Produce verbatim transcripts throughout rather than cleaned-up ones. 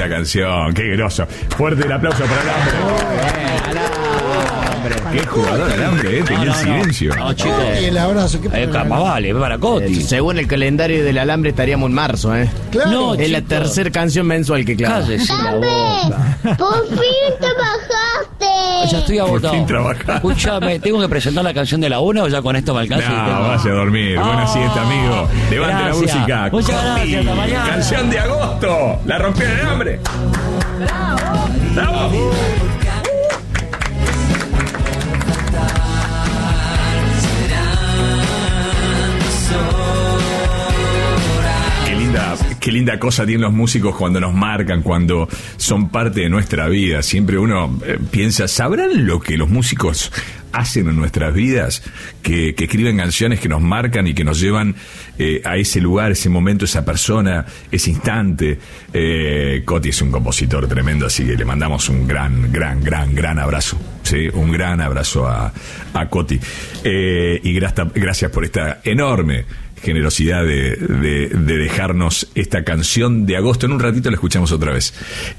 esta canción, qué groso. Fuerte el aplauso para el Alambre. Qué jugador Alambre, eh, tenía no, el silencio. No, no chicos. Y el abrazo, ¿qué Eh, Carnavale, para Coti. Eh, según el calendario del Alambre estaríamos en marzo, ¿eh? Claro. No, Es la chicos. tercera canción mensual que claro. Cállese la ¡Alambre! boca. ¡Por fin trabajaste! Ya estoy agotado. fin trabajaste. Escúchame, ¿tengo que presentar la canción de la una o ya con esto me alcanza? No, y tengo- vaya a dormir. Buena Ah, siesta, amigo. Levante gracias. la música. Muchas Coti, gracias, hasta mañana. Canción de agosto. La rompió el Alambre. ¡Bravo! ¡Bravo! Qué linda, qué linda cosa tienen los músicos cuando nos marcan, cuando son parte de nuestra vida. Siempre uno eh, piensa, ¿sabrán lo que los músicos hacen en nuestras vidas? Que, que escriben canciones que nos marcan y que nos llevan eh, a ese lugar, ese momento, esa persona, ese instante. Eh, Coti es un compositor tremendo, así que le mandamos un gran, gran, gran, gran abrazo. ¿Sí? Un gran abrazo a, a Coti. Eh, y grata, gracias por esta enorme generosidad de, de, de dejarnos esta canción de agosto. En un ratito la escuchamos otra vez.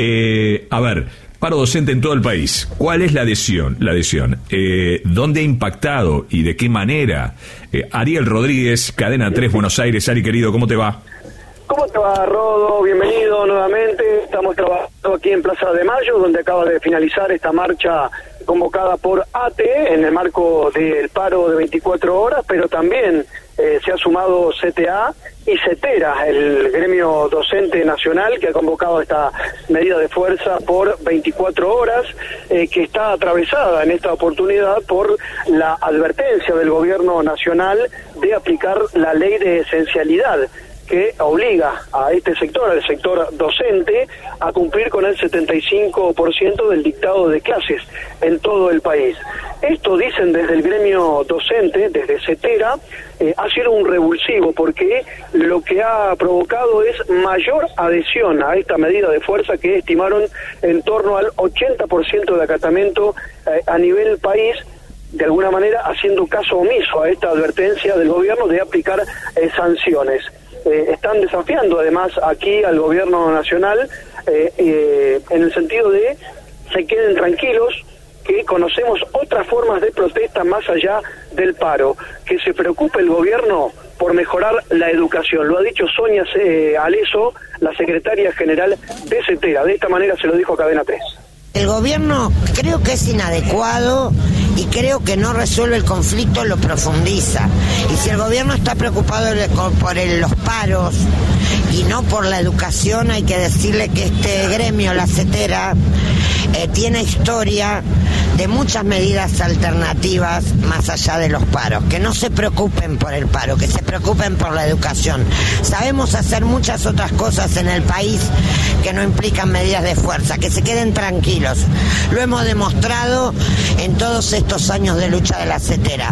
Eh, a ver, paro docente en todo el país. ¿Cuál es la adhesión? La adhesión. Eh, ¿Dónde ha impactado y de qué manera? Eh, Ariel Rodríguez, Cadena tres, Buenos Aires. Ari, querido, ¿cómo te va? ¿Cómo te va, Rodo? Bienvenido nuevamente. Estamos trabajando aquí en Plaza de Mayo, donde acaba de finalizar esta marcha convocada por A T E en el marco del paro de veinticuatro horas, pero también eh, se ha sumado C T A y CETERA, el gremio docente nacional, que ha convocado esta medida de fuerza por veinticuatro horas, eh, que está atravesada en esta oportunidad por la advertencia del gobierno nacional de aplicar la ley de esencialidad, que obliga a este sector, al sector docente, a cumplir con el setenta y cinco por ciento del dictado de clases en todo el país. Esto, dicen desde el gremio docente, desde CETERA, eh, ha sido un revulsivo, porque lo que ha provocado es mayor adhesión a esta medida de fuerza, que estimaron en torno al ochenta por ciento de acatamiento eh, a nivel país, de alguna manera haciendo caso omiso a esta advertencia del gobierno de aplicar eh, sanciones. Eh, están desafiando además aquí al gobierno nacional eh, eh, en el sentido de se queden tranquilos, que conocemos otras formas de protesta más allá del paro, que se preocupe el gobierno por mejorar la educación. Lo ha dicho Sonia eh, Aleso, la secretaria general de CETERA. De esta manera se lo dijo a Cadena tres. El gobierno creo que es inadecuado y creo que no resuelve el conflicto, lo profundiza. Y si el gobierno está preocupado por el, los paros y no por la educación, hay que decirle que este gremio, la CETERA, eh, tiene historia de muchas medidas alternativas más allá de los paros. Que no se preocupen por el paro, que se preocupen por la educación. Sabemos hacer muchas otras cosas en el país que no implican medidas de fuerza, que se queden tranquilos. Lo hemos demostrado en todos estos años de lucha de la CETERA.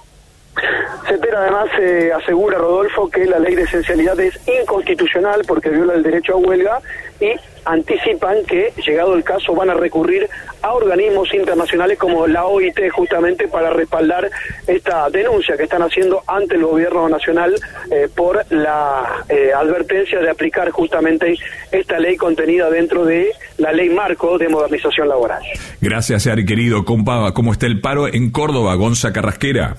CETERA además eh, asegura, Rodolfo, que la ley de esencialidad es inconstitucional porque viola el derecho a huelga, y anticipan que, llegado el caso, van a recurrir a organismos internacionales como la O I T, justamente para respaldar esta denuncia que están haciendo ante el gobierno nacional eh, por la eh, advertencia de aplicar justamente esta ley contenida dentro de la ley marco de modernización laboral. Gracias, Ari, querido. Compa, ¿cómo está el paro en Córdoba? Gonza Carrasquera.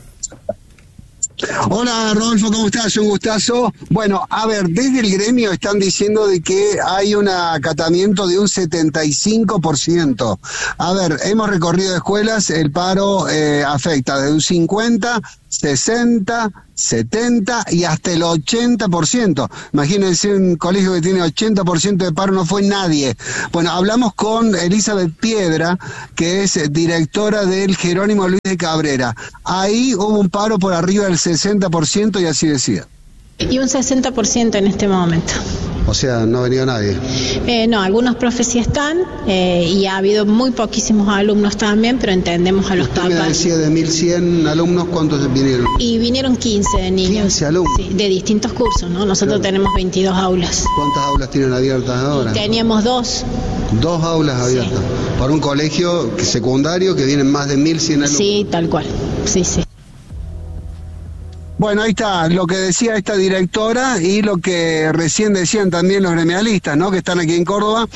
Hola Rodolfo, ¿cómo estás? Un gustazo. Bueno, a ver, desde el gremio están diciendo de que hay un acatamiento de un setenta y cinco por ciento. A ver, hemos recorrido escuelas, el paro eh, afecta de un cincuenta, sesenta, setenta y hasta el ochenta por ciento. Imagínense un colegio que tiene ochenta por ciento de paro, no fue nadie. Bueno, hablamos con Elizabeth Piedra, que es directora del Jerónimo Luis de Cabrera. Ahí hubo un paro por arriba del sesenta por ciento y así decía. Y un sesenta por ciento en este momento. O sea, no ha venido nadie. Eh, no, algunos profes sí están eh, y ha habido muy poquísimos alumnos también, pero entendemos a los Usted papás. me decía de mil cien alumnos, ¿cuántos vinieron? Y vinieron quince niños. quince alumnos. Sí, de distintos cursos, ¿no? Nosotros Claro. tenemos veintidós aulas. ¿Cuántas aulas tienen abiertas ahora? Y teníamos dos. Dos aulas abiertas. Sí. Para un colegio secundario que vienen más de mil cien alumnos. Sí, tal cual. Sí, sí. Bueno, ahí está lo que decía esta directora y lo que recién decían también los gremialistas, ¿no?, que están aquí en Córdoba.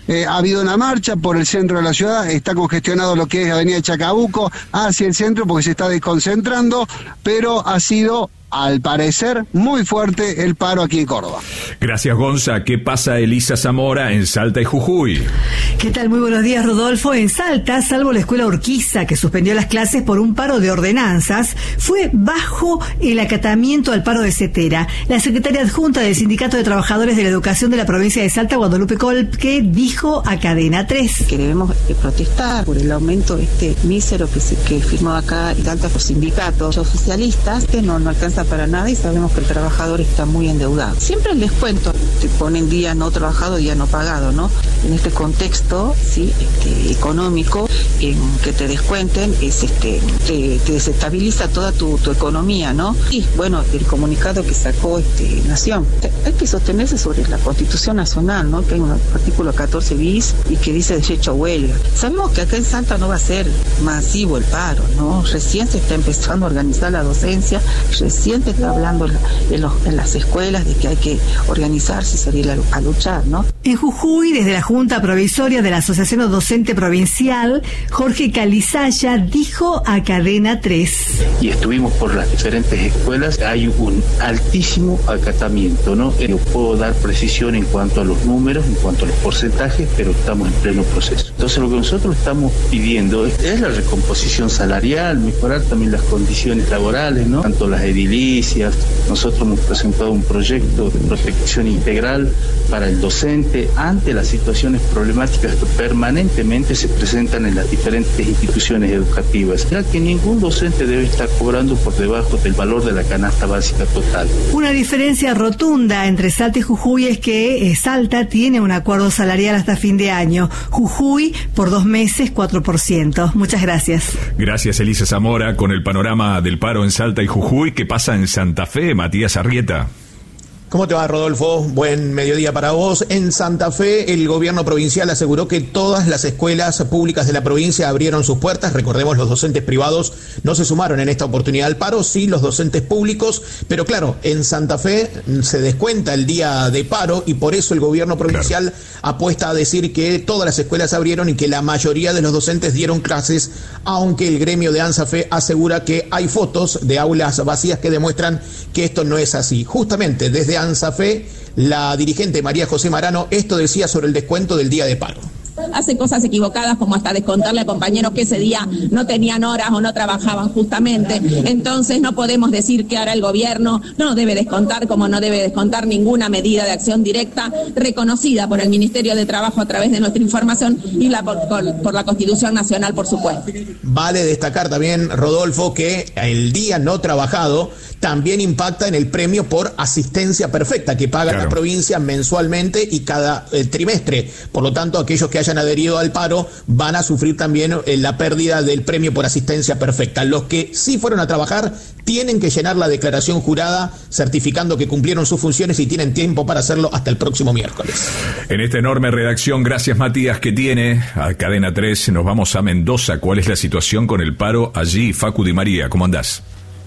eh, ha habido una marcha por el centro de la ciudad, está congestionado lo que es Avenida Chacabuco hacia el centro porque se está desconcentrando, pero ha sido, al parecer, muy fuerte el paro aquí en Córdoba. Gracias, Gonza. ¿Qué pasa, Elisa Zamora, en Salta y Jujuy? ¿Qué tal? Muy buenos días, Rodolfo. En Salta, salvo la escuela Urquiza, que suspendió las clases por un paro de ordenanzas, fue bajo el acatamiento al paro de Cetera. La secretaria adjunta del Sindicato de Trabajadores de la Educación de la provincia de Salta, Guadalupe Colque, dijo a Cadena tres que debemos eh, protestar por el aumento este mísero que, se, que firmó acá y tantos los sindicatos oficialistas, que no, no alcanza para nada y sabemos que el trabajador está muy endeudado. Siempre el descuento te ponen día no trabajado, día no pagado, ¿no? En este contexto, sí, este, económico, en que te descuenten, es este, te, te desestabiliza toda tu, tu economía, ¿no? Y bueno, el comunicado que sacó este Nación, hay que sostenerse sobre la Constitución Nacional, ¿no? Que hay un artículo catorce bis y que dice derecho a huelga. Sabemos que acá en Salta no va a ser masivo el paro, ¿no? Recién se está empezando a organizar la docencia, recién se está hablando en, los, en las escuelas de que hay que organizarse y salir a, a luchar, ¿no? En Jujuy, desde la Junta Provisoria de la Asociación Docente Provincial, Jorge Calizaya dijo a Cadena tres. Y estuvimos por las diferentes escuelas, hay un altísimo acatamiento, ¿no? Yo puedo dar precisión en cuanto a los números, en cuanto a los porcentajes, pero estamos en pleno proceso. Entonces lo que nosotros estamos pidiendo es, es la recomposición salarial, mejorar también las condiciones laborales, ¿no? Tanto las edilicias, nosotros hemos presentado un proyecto de protección integral para el docente ante las situaciones problemáticas que permanentemente se presentan en las diferentes instituciones educativas, ya que ningún docente debe estar cobrando por debajo del valor de la canasta básica total. Una diferencia rotunda entre Salta y Jujuy es que eh, Salta tiene un acuerdo salarial hasta fin de año, Jujuy por dos meses cuatro por ciento. Muchas gracias. Gracias, Elisa Zamora, con el panorama del paro en Salta y Jujuy. ¿Qué pasa en Santa Fe, Matías Arrieta? ¿Cómo te va, Rodolfo? Buen mediodía para vos. En Santa Fe, el gobierno provincial aseguró que todas las escuelas públicas de la provincia abrieron sus puertas. Recordemos, los docentes privados no se sumaron en esta oportunidad al paro, sí los docentes públicos, pero claro, en Santa Fe se descuenta el día de paro y por eso el gobierno provincial claro. apuesta a decir que todas las escuelas abrieron y que la mayoría de los docentes dieron clases, aunque el gremio de ANSAFE asegura que hay fotos de aulas vacías que demuestran que esto no es así. Justamente desde ANSAFE, la dirigente María José Marano, esto decía sobre el descuento del día de paro. Hace cosas equivocadas como hasta descontarle a compañeros que ese día no tenían horas o no trabajaban justamente. Entonces no podemos decir que ahora el gobierno no debe descontar, como no debe descontar ninguna medida de acción directa reconocida por el Ministerio de Trabajo a través de nuestra información y la por, por, por la Constitución Nacional, por supuesto. Vale destacar también, Rodolfo, que el día no trabajado también impacta en el premio por asistencia perfecta que paga claro. la provincia mensualmente y cada eh, trimestre. Por lo tanto, aquellos que hayan adherido al paro van a sufrir también eh, la pérdida del premio por asistencia perfecta. Los que sí fueron a trabajar tienen que llenar la declaración jurada certificando que cumplieron sus funciones y tienen tiempo para hacerlo hasta el próximo miércoles. En esta enorme redacción, gracias Matías, que tiene a Cadena tres, nos vamos a Mendoza. ¿Cuál es la situación con el paro allí? Facu Di María, ¿cómo andás?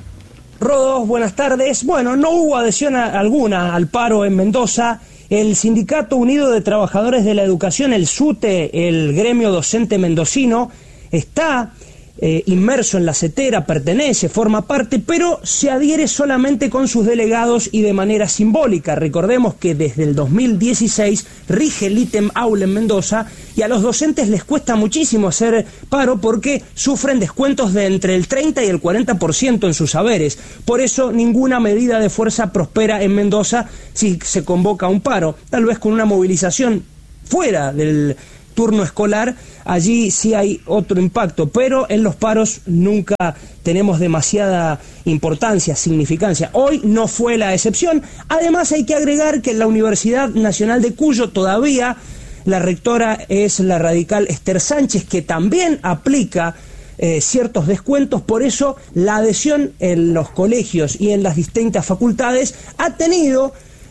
Rodos, buenas tardes. Bueno, no hubo adhesión a, alguna al paro en Mendoza. El Sindicato Unido de Trabajadores de la Educación, el SUTE, el gremio docente mendocino, está eh, inmerso en la Cetera, pertenece, forma parte, pero se adhiere solamente con sus delegados y de manera simbólica. Recordemos que desde el dos mil dieciséis rige el ítem aula en Mendoza y a los docentes les cuesta muchísimo hacer paro porque sufren descuentos de entre el treinta y el cuarenta por ciento en sus saberes. Por eso ninguna medida de fuerza prospera en Mendoza si se convoca un paro. Tal vez con una movilización fuera del turno escolar, allí sí hay otro impacto, pero en los paros nunca tenemos demasiada importancia, significancia. Hoy no fue la excepción. Además hay que agregar que en la Universidad Nacional de Cuyo todavía la rectora es la radical Esther Sánchez, que también aplica eh, ciertos descuentos, por eso la adhesión en los colegios y en las distintas facultades ha tenido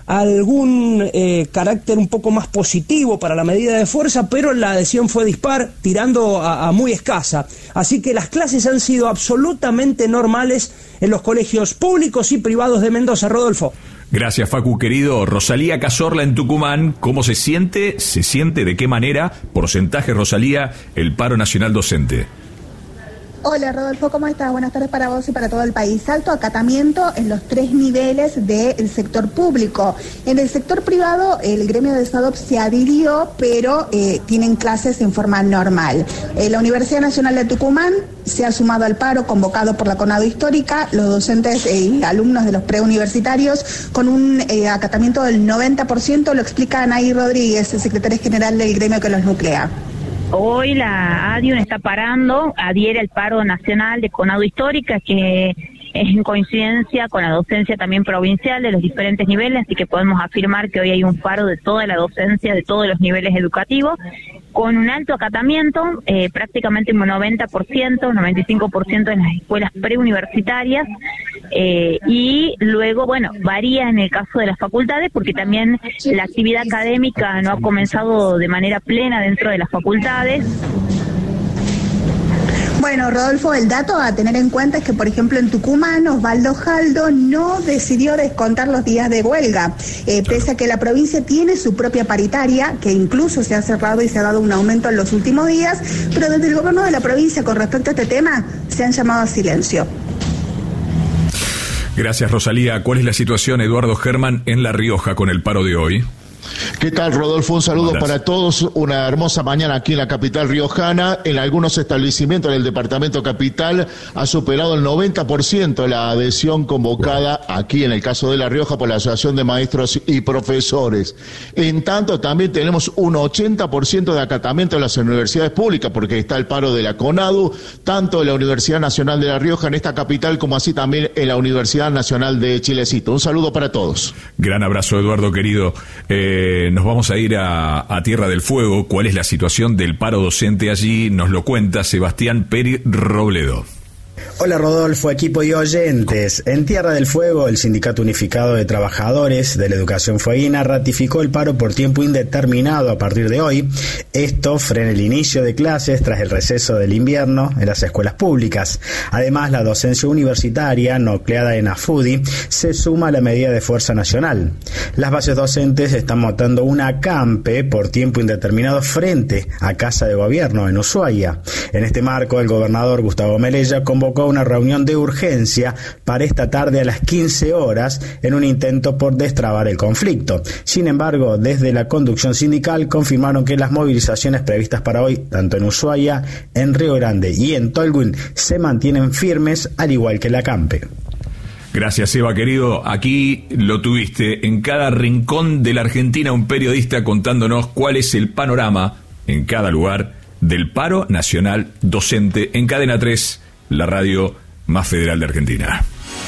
algún eh, carácter un poco más positivo para la medida de fuerza, pero la adhesión fue dispar, tirando a, a muy escasa. Así que las clases han sido absolutamente normales en los colegios públicos y privados de Mendoza. Rodolfo. Gracias, Facu, querido. Rosalía Cazorla en Tucumán, ¿cómo se siente? ¿Se siente de qué manera? Porcentaje, Rosalía, el paro nacional docente. Hola Rodolfo, ¿cómo estás? Buenas tardes para vos y para todo el país. Alto acatamiento en los tres niveles del sector público. En el sector privado, el gremio de SADOP se adhirió, pero eh, tienen clases en forma normal. Eh, la Universidad Nacional de Tucumán se ha sumado al paro convocado por la CONADO Histórica, los docentes y alumnos de los preuniversitarios, con un eh, acatamiento del noventa por ciento, lo explica Anaí Rodríguez, el secretario general del gremio que los nuclea. Hoy la ADIUN está parando, adhiere al paro nacional de CONADO Histórica, que es en coincidencia con la docencia también provincial de los diferentes niveles, así que podemos afirmar que hoy hay un paro de toda la docencia, de todos los niveles educativos, con un alto acatamiento, eh, prácticamente un noventa por ciento, noventa y cinco por ciento en las escuelas preuniversitarias, eh, y luego, bueno, varía en el caso de las facultades, porque también la actividad académica no ha comenzado de manera plena dentro de las facultades. Bueno, Rodolfo, el dato a tener en cuenta es que, por ejemplo, en Tucumán, Osvaldo Jaldo no decidió descontar los días de huelga, eh, pese a que la provincia tiene su propia paritaria, que incluso se ha cerrado y se ha dado un aumento en los últimos días, pero desde el gobierno de la provincia, con respecto a este tema, se han llamado a silencio. Gracias, Rosalía. ¿Cuál es la situación, Eduardo Germán, en La Rioja con el paro de hoy? ¿Qué tal, Rodolfo? Un saludo para todos. Una hermosa mañana aquí en la capital riojana. En algunos establecimientos del departamento capital ha superado el noventa por ciento la adhesión convocada aquí en el caso de La Rioja por la Asociación de Maestros y Profesores. En tanto, también tenemos un ochenta por ciento de acatamiento en las universidades públicas, porque está el paro de la CONADU, tanto en la Universidad Nacional de La Rioja en esta capital como así también en la Universidad Nacional de Chilecito. Un saludo para todos. Gran abrazo, Eduardo, querido. Eh, nos vamos a ir a, a Tierra del Fuego. ¿Cuál es la situación del paro docente allí? Nos lo cuenta Sebastián Peri Robledo. Hola Rodolfo, equipo y oyentes. En Tierra del Fuego, el Sindicato Unificado de Trabajadores de la Educación Fueguina ratificó el paro por tiempo indeterminado a partir de hoy. Esto frena el inicio de clases tras el receso del invierno en las escuelas públicas. Además, la docencia universitaria, nucleada en AFUDI, se suma a la medida de fuerza nacional. Las bases docentes están montando una acampe por tiempo indeterminado frente a Casa de Gobierno en Ushuaia. En este marco, el gobernador Gustavo Melella convocó una reunión de urgencia para esta tarde a las quince horas en un intento por destrabar el conflicto. Sin embargo, desde la conducción sindical confirmaron que las movilizaciones previstas para hoy, tanto en Ushuaia, en Río Grande y en Tolwyn, se mantienen firmes, al igual que la acampe. Gracias, Eva, querido. Aquí lo tuviste. En cada rincón de la Argentina, un periodista contándonos cuál es el panorama en cada lugar del paro nacional docente en Cadena tres, la radio más federal de Argentina.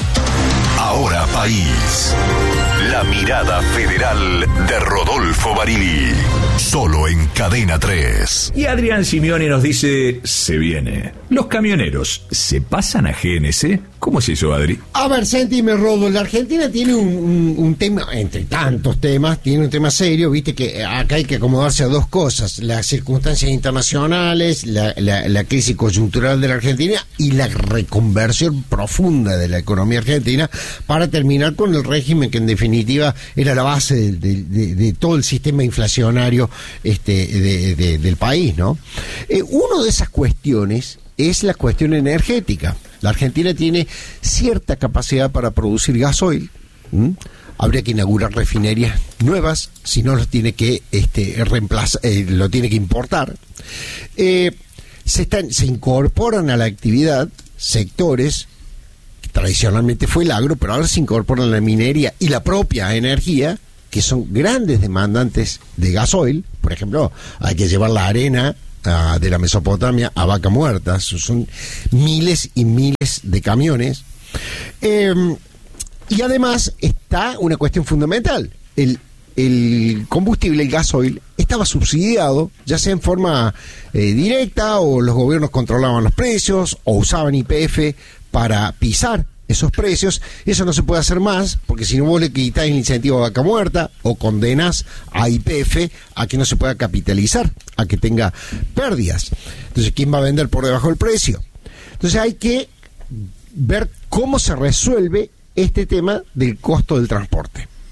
Ahora País. La mirada federal de Rodolfo Barili. Solo en Cadena tres. Y Adrián Simeone nos dice, se viene. ¿Los camioneros se pasan a G N C? ¿Cómo es eso, Adri? A ver, sentime, Rodo, la Argentina tiene un, un, un tema, entre tantos temas, tiene un tema serio, viste que acá hay que acomodarse a dos cosas, las circunstancias internacionales, la, la, la crisis coyuntural de la Argentina y la reconversión profunda de la economía argentina para terminar con el régimen que en definitiva era la base de, de, de, de todo el sistema inflacionario este, de, de, del país, ¿no? Eh, una de esas cuestiones es la cuestión energética. La Argentina tiene cierta capacidad para producir gasoil. ¿Mm? Habría que inaugurar refinerías nuevas, si no lo tiene que este, reemplazar, eh, lo tiene que importar. Eh, se, están, se incorporan a la actividad sectores que tradicionalmente fue el agro, pero ahora se incorporan la minería y la propia energía, que son grandes demandantes de gasoil. Por ejemplo, hay que llevar la arena Uh, de la Mesopotamia a Vaca Muerta, son miles y miles de camiones. Eh, y además está una cuestión fundamental, el, el combustible, el gasoil, estaba subsidiado, ya sea en forma eh, directa, o los gobiernos controlaban los precios, o usaban Y P F para pisar esos precios. Eso no se puede hacer más, porque si no vos le quitáis el incentivo a Vaca Muerta o condenás a Y P F a que no se pueda capitalizar, a que tenga pérdidas. Entonces, ¿quién va a vender por debajo del precio? Entonces hay que ver cómo se resuelve este tema del costo del transporte.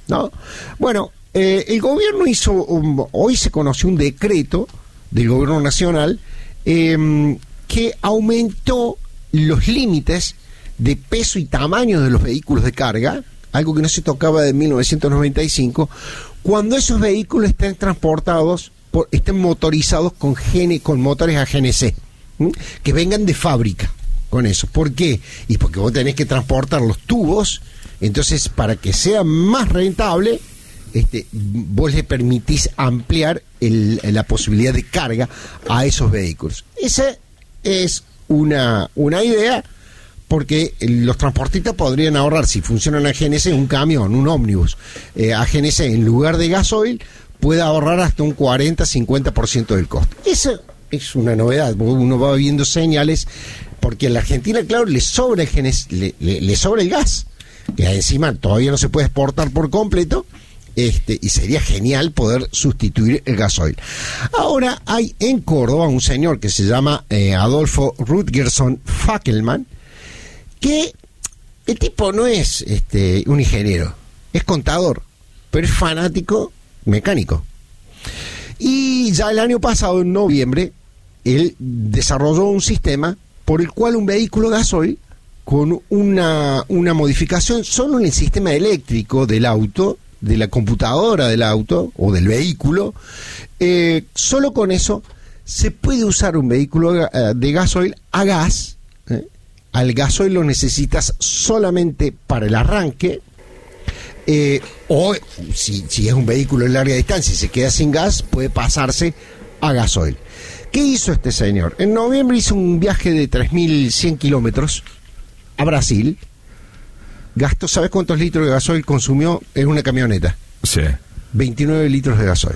¿no? Bueno, eh, el gobierno hizo, um, hoy se conoció un decreto del gobierno nacional eh, que aumentó los límites de peso y tamaño de los vehículos de carga, algo que no se tocaba de mil novecientos noventa y cinco, cuando esos vehículos estén transportados, por, estén motorizados con, gene, con motores a G N C, ¿m? que vengan de fábrica con eso. ¿Por qué? Y porque vos tenés que transportar los tubos, entonces para que sea más rentable, este, vos le permitís ampliar el, la posibilidad de carga a esos vehículos. Esa es una, una idea, porque los transportistas podrían ahorrar, si funcionan a G N C, un camión, un ómnibus, eh, a G N C en lugar de gasoil, puede ahorrar hasta un cuarenta a cincuenta por ciento del costo. Esa es una novedad, uno va viendo señales, porque en la Argentina, claro, le sobra el, G N C, le, le, le sobra el gas, que encima todavía no se puede exportar por completo, este, y sería genial poder sustituir el gasoil. Ahora hay en Córdoba un señor que se llama eh, Adolfo Rutgerson Fackelman, que el tipo no es este, un ingeniero, es contador, pero es fanático mecánico. Y ya el año pasado, en noviembre, él desarrolló un sistema por el cual un vehículo gasoil, con una, una modificación solo en el sistema eléctrico del auto, de la computadora del auto o del vehículo, eh, solo con eso se puede usar un vehículo de gasoil a gas. ¿eh? Al gasoil lo necesitas solamente para el arranque, eh, o si, si es un vehículo de larga distancia y se queda sin gas, puede pasarse a gasoil. ¿Qué hizo este señor? En noviembre hizo un viaje de tres mil cien kilómetros a Brasil. Gastó, ¿sabes cuántos litros de gasoil consumió en una camioneta? Sí. veintinueve litros de gasoil.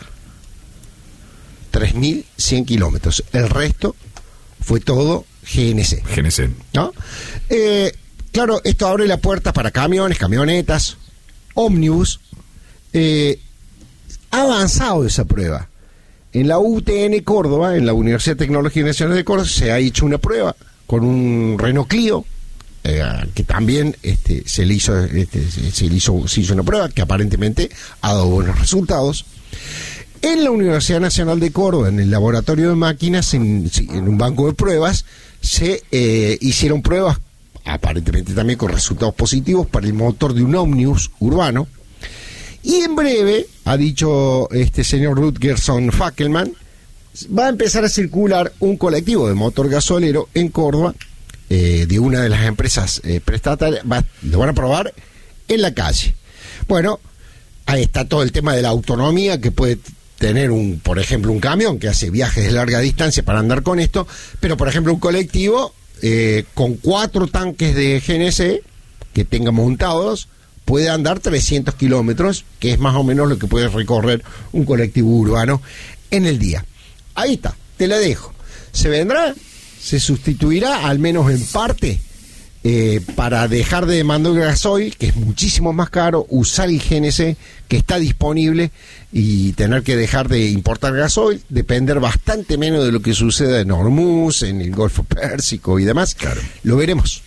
tres mil cien kilómetros. El resto fue todo G N C. G N C. ¿No? Eh, claro, esto abre la puerta para camiones, camionetas, ómnibus. Eh, ha avanzado esa prueba. En la U T N Córdoba, en la Universidad de Tecnología Nacional de Córdoba, se ha hecho una prueba con un Renault Clio, eh, que también este, se le hizo, este, se, se le hizo, se hizo una prueba que aparentemente ha dado buenos resultados. En la Universidad Nacional de Córdoba, en el laboratorio de máquinas, en, en un banco de pruebas, se eh, hicieron pruebas, aparentemente también con resultados positivos, para el motor de un ómnibus urbano. Y en breve, ha dicho este señor Rutgerson Fackelman, va a empezar a circular un colectivo de motor gasolero en Córdoba, eh, de una de las empresas eh, prestatarias. Va, lo van a probar en la calle. Bueno, ahí está todo el tema de la autonomía que puede tener, un, por ejemplo, un camión que hace viajes de larga distancia para andar con esto, pero por ejemplo un colectivo eh, con cuatro tanques de G N C que tenga montados puede andar trescientos kilómetros, que es más o menos lo que puede recorrer un colectivo urbano en el día. Ahí está, te la dejo. ¿Se vendrá? ¿Se sustituirá, al menos en parte, eh, para dejar de demandar el gasoil, que es muchísimo más caro, usar el G N C que está disponible y tener que dejar de importar gasoil, depender bastante menos de lo que suceda en Hormuz, en el Golfo Pérsico y demás? Claro. Lo veremos.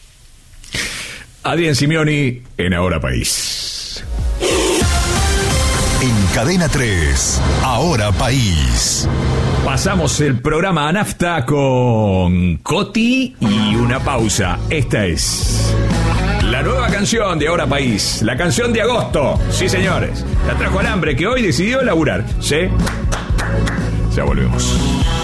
Adrián Simeoni en Ahora País. En Cadena tres, Ahora País. Pasamos el programa a nafta con Coti y una pausa. Esta es la nueva canción de Ahora País, la canción de agosto. Sí, señores, la trajo Alambre, que hoy decidió laburar. ¿Sí? Ya volvemos.